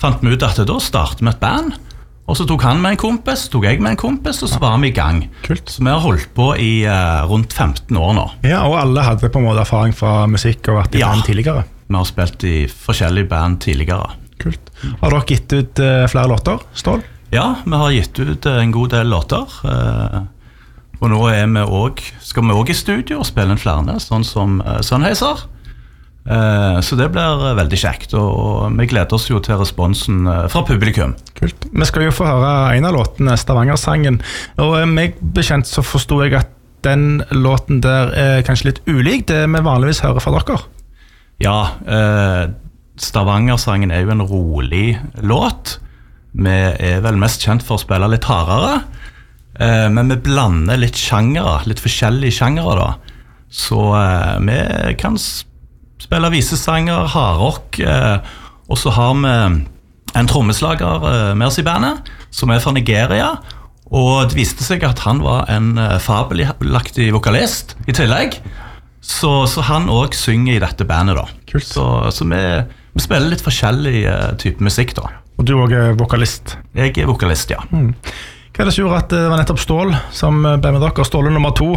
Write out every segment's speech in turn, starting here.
fant vi ut at da startet vi et band, og så tok han med en kompis, tok jeg med en kompis, og så var vi i gang. Kult. Så vi har holdt på i rundt 15 år nå. Ja, og alle hadde på en måte erfaring fra musikk og vært i band tidligere. Vi har spilt i forskjellige band tidligere. Kult. Har dere gitt ut flere låter, Stål? Ja, vi har gitt ut en god del låter. Og nå skal vi også i studio og spille en flere, sånn som Sennheiser. Så det blir veldig kjekt, og vi gleder oss jo til responsen fra publikum. Kult. Vi skal jo få høre en av låtene, Stavanger-sangen, og meg bekjent så forstod jeg at den låten der er kanskje litt ulik det vi vanligvis hører fra dere. Ja, Stavanger-sangen er jo en rolig låt. Vi er vel mest kjent for å spille litt hardere, men vi blander litt sjangere, litt forskjellige sjangere da. Så vi kan spille visesanger, hardrock, og så har vi en trommeslager med oss i bandet, som er fra Nigeria, og det viste seg at han var en fabelaktig vokalist i tillegg, så han også synger i dette bandet da. Kult. Så vi spiller litt forskjellig type musikk da. Og du også er vokalist? Jeg er vokalist, ja. Hva er det som gjorde at det var nettopp Stål som ble med dere? Ståle nummer 2.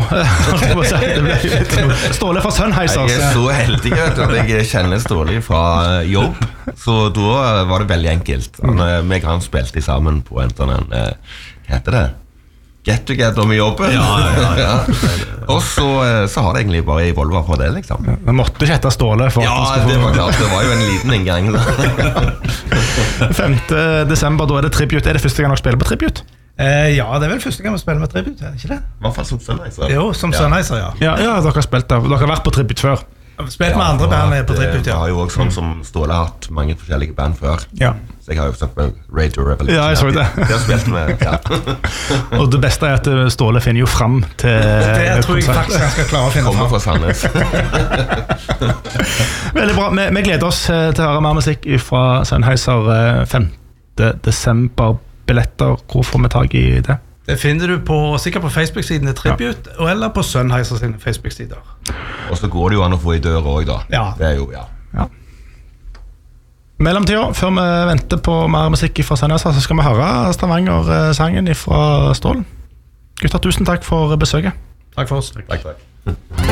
Ståle fra Sennheiser. Jeg er så heldig at jeg kjenner Ståle fra jobb, så da var det veldig enkelt. Vi kan spilte sammen på en sånn, hva heter det? Get together med jobben. Ja. Og så har det egentlig bare evolvet fra det, liksom. Det måtte ikke hete Ståle for det var klart, det var jo en liten inngang. 5. desember, da er det tribute. Er det første gang dere spiller på tribute? Ja, det er vel første gang vi spiller med tribute, ikke det? I hvert fall som Sennheiser. Jo, som Sennheiser, ja. Ja, dere har spilt der. Dere har vært på tribute før. Spilt med andre band på tribute, ja. Jeg har jo også sånn som Ståle har hatt mange forskjellige band før. Ja. Så jeg har jo snakket med Radio Revolution. Ja, jeg så det. Jeg har spilt med, Og det beste er at Ståle finner jo frem til det tror jeg faktisk han skal klare å finne kommer fra Sandnes. Veldig bra. Vi gleder oss til å høre mer musikk fra Sennheiser 5. desember. Billetter, hvor får vi tag i det? Det finner du sikkert på Facebook-siden til Tribute, eller på Sennheiser sine Facebook-sider. Og så går det jo an å få i døra også da. Ja. Det er jo, Mellomtida, før vi venter på mer musikk fra Sennheiser, så skal vi høre Stavanger-sangen fra Stål. Gutter, tusen takk for besøket. Takk for oss. Takk.